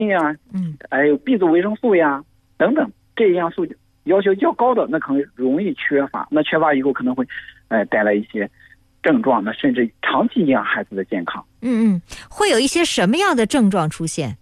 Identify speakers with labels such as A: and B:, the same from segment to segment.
A: 呀，还有 B 族维生素呀等等这些营养素要求较高的，那可能容易缺乏，那缺乏以后可能会带来一些症状，那甚至长期影响孩子的健康。
B: 会有一些什么样的症状出现？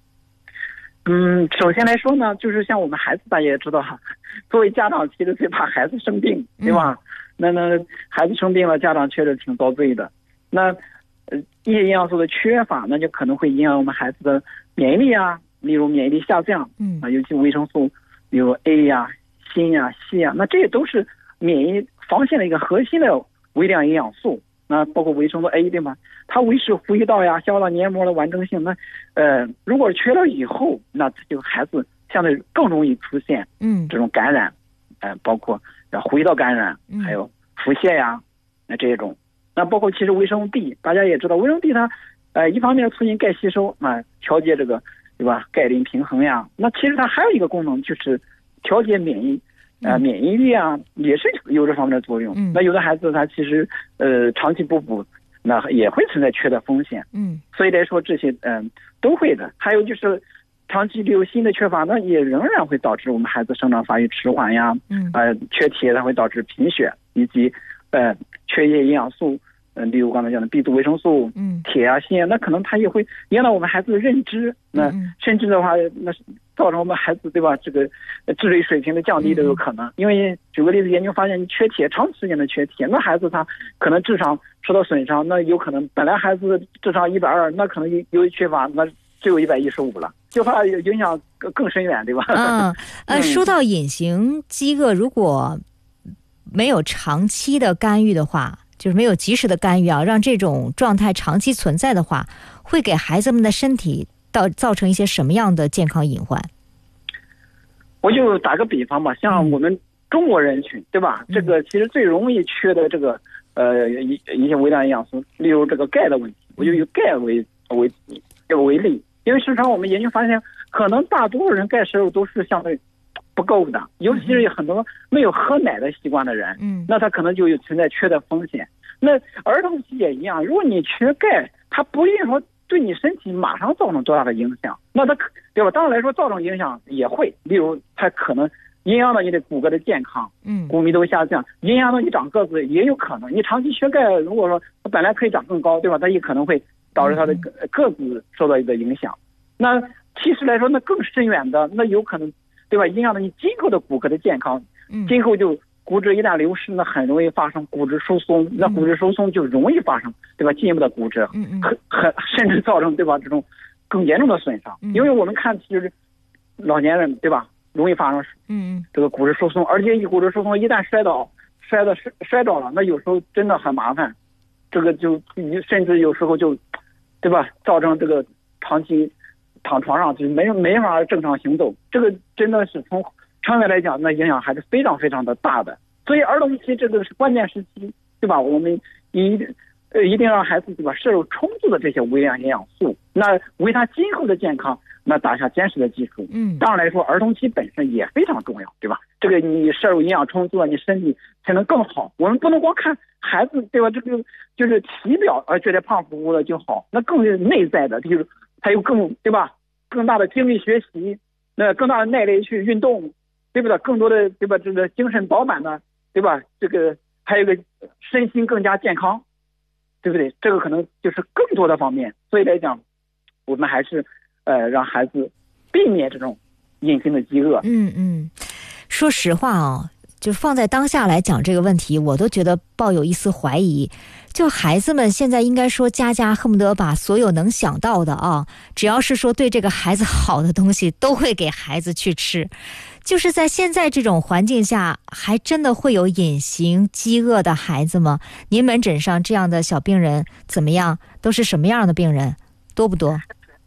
A: 首先来说呢，就是像我们孩子大家也知道，作为家长其实最怕孩子生病，对吧？那孩子生病了，家长确实挺遭罪的。那一些营养素的缺乏，那就可能会影响我们孩子的免疫力啊，例如免疫力下降，尤其维生素，比如 A 呀、锌呀、硒呀，那这些都是免疫防线的一个核心的微量营养素。那包括维生素 A 对吗？它维持呼吸道呀、消化道黏膜的完整性。那如果缺了以后，那就孩子相对更容易出现这种感染，包括呼吸道感染，还有腹泻呀，那这种。那包括其实维生素 D， 大家也知道，维生素 D 它一方面促进钙吸收，调节这个对吧钙磷平衡呀。那其实它还有一个功能就是调节免疫力啊，也是有这方面的作用。那有的孩子他其实长期不补，那也会存在缺的风险。所以来说这些都会的。还有就是长期有锌的缺乏，那也仍然会导致我们孩子生长发育迟缓呀。缺铁它会导致贫血，以及缺一些营养素，例如刚才讲的 B 族维生素，铁啊、锌啊，那可能它也会影响到我们孩子的认知，那甚至的话，那造成我们孩子对吧这个智力水平的降低都有可能。因为举个例子，研究发现，你缺铁，长时间的缺铁，那孩子他可能智商受到损伤，那有可能本来孩子智商120，那可能由于缺乏，那只有115了，就怕影响更深远，对吧？
B: 说到隐形饥饿，如果没有长期的干预的话，就是没有及时的干预啊，让这种状态长期存在的话，会给孩子们的身体造成一些什么样的健康隐患？
A: 我就打个比方吧，像我们中国人群，对吧？这个其实最容易缺的这个一些微量营养素，例如这个钙的问题，我就以钙为例，因为时常我们研究发现，可能大多数人钙摄入都是相对不够的，尤其是很多没有喝奶的习惯的人，那他可能就有存在缺的风险。那儿童期也一样，如果你缺钙，它不一定说对你身体马上造成多大的影响，那它对吧？当然来说造成影响也会，例如它可能影响到你的骨骼的健康，骨密度下降，影响到你长个子也有可能。你长期缺钙，如果说它本来可以长更高，对吧？它也可能会导致它的个子受到一个影响。那其实来说，那更深远的，那有可能对吧？影响到你今后的骨骼的健康，今后就骨质一旦流失，那很容易发生骨质疏松，那骨质疏松就容易发生对吧进一步的骨折，甚至造成对吧这种更严重的损伤。因为我们看其实老年人对吧容易发生这个骨质疏松，而且骨质疏松一旦摔倒了，那有时候真的很麻烦，这个就甚至有时候就对吧造成这个长期躺床上就没法正常行走，这个真的是从长远来讲，那影响还是非常非常的大的。所以儿童期这个是关键时期，对吧？我们一定让孩子对吧摄入充足的这些微量营养素，那为他今后的健康那打下坚实的基础。当然来说，儿童期本身也非常重要，对吧？这个你摄入营养充足了，你身体才能更好。我们不能光看孩子，对吧？这个就是体表觉得胖乎乎的就好，那更是内在的，就是还有对吧？更大的精力学习，那更大的耐力去运动，对不对？更多的对吧？这个精神饱满的，对吧？这个还有一个身心更加健康，对不对？这个可能就是更多的方面。所以来讲，我们还是让孩子避免这种隐形的饥饿。
B: 说实话啊，就放在当下来讲这个问题，我都觉得抱有一丝怀疑。就孩子们现在应该说家恨不得把所有能想到的啊，只要是说对这个孩子好的东西都会给孩子去吃。就是在现在这种环境下，还真的会有隐形饥饿的孩子吗？您门诊上这样的小病人怎么样？都是什么样的病人？多不多？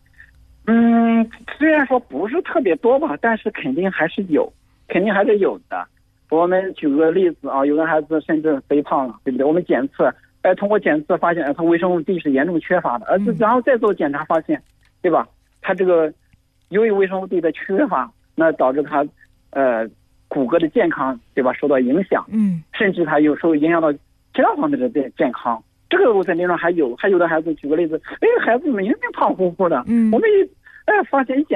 A: 虽然说不是特别多吧，但是肯定还是有的。我们举个例子啊，有的孩子甚至肥胖了，对不对？我们检测，通过检测发现，他维生素 D 是严重缺乏的，然后再做检查发现，对吧？他这个由于维生素 D 的缺乏，那导致他骨骼的健康，对吧？受到影响，甚至他有时候影响到其他方面的健康。这个我在临床还有的孩子，举个例子，孩子明明胖乎乎的，我们发现一件